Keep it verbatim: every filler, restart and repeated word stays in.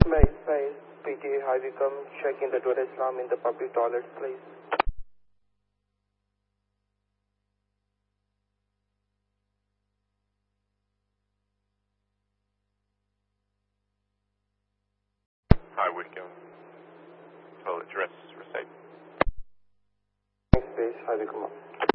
May space, P T A, have you come checking the door Islam in the public toilets, please? Hi, Whitcomb. Toilet dress receipt. Space, have you come up?